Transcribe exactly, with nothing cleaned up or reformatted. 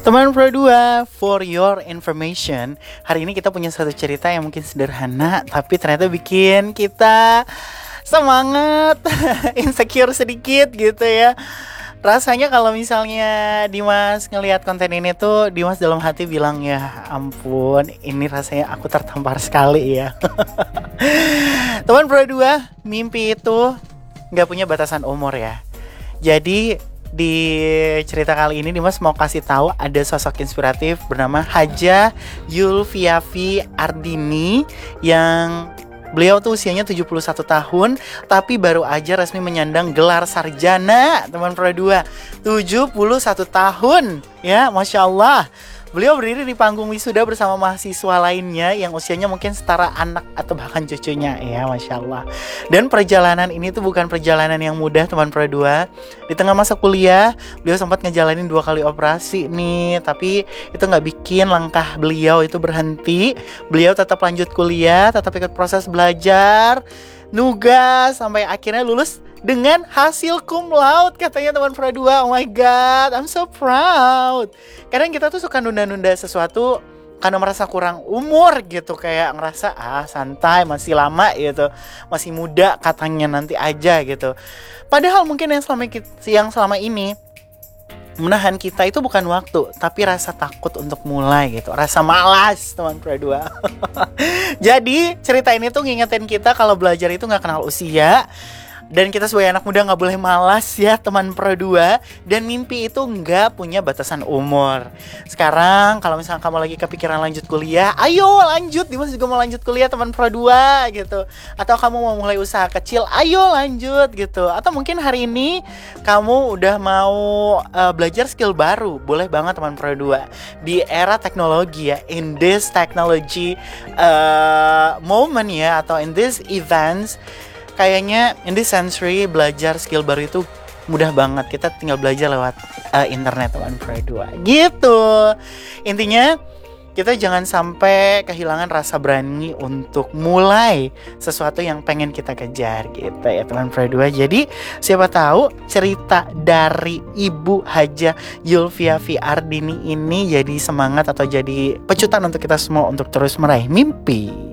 Teman Pro dua, for your information, hari ini kita punya satu cerita yang mungkin sederhana, tapi ternyata bikin kita semangat, insecure sedikit gitu ya. Rasanya kalau misalnya Dimas ngelihat konten ini tuh, Dimas dalam hati bilang, ya ampun, ini rasanya aku tertampar sekali ya. Teman Pro dua, mimpi itu gak punya batasan umur ya. Jadi di cerita kali ini Dimas mau kasih tahu ada sosok inspiratif bernama Haja Yulfiafi Ardini, yang beliau tuh usianya tujuh puluh satu tahun tapi baru aja resmi menyandang gelar sarjana. Teman Pro dua, tujuh puluh satu tahun ya, Masya Allah. Beliau berdiri di panggung wisuda bersama mahasiswa lainnya yang usianya mungkin setara anak atau bahkan cucunya ya, Masya Allah. Dan perjalanan ini tuh bukan perjalanan yang mudah teman Pro dua. Di tengah masa kuliah, beliau sempat ngejalanin dua kali operasi nih, tapi itu gak bikin langkah beliau itu berhenti. Beliau tetap lanjut kuliah, tetap ikut proses belajar, nugas, sampai akhirnya lulus dengan hasil cum laude katanya teman Pro dua. Oh my god, I'm so proud. Kadang kita tuh suka nunda-nunda sesuatu karena merasa kurang umur gitu, kayak ngerasa ah santai, masih lama gitu, masih muda katanya, nanti aja gitu. Padahal mungkin yang selama yang selama ini menahan kita itu bukan waktu, tapi rasa takut untuk mulai gitu, rasa malas teman Pro dua. Jadi cerita ini tuh ngingetin kita kalau belajar itu gak kenal usia. Dan kita sebagai anak muda gak boleh malas ya teman Pro dua. Dan mimpi itu gak punya batasan umur. Sekarang kalau misalnya kamu lagi kepikiran lanjut kuliah, ayo lanjut, Dimas juga mau lanjut kuliah teman Pro dua gitu. Atau kamu mau mulai usaha kecil, ayo lanjut gitu. Atau mungkin hari ini kamu udah mau uh, belajar skill baru, boleh banget teman Pro dua. Di era teknologi ya, in this technology uh, moment ya, atau in this events, kayaknya in this century belajar skill baru itu mudah banget. Kita tinggal belajar lewat uh, internet teman Pro dua gitu. Intinya kita jangan sampai kehilangan rasa berani untuk mulai sesuatu yang pengen kita kejar gitu ya teman Pro dua. Jadi siapa tahu cerita dari Ibu Haja Yulfiafi Ardini ini jadi semangat atau jadi pecutan untuk kita semua untuk terus meraih mimpi.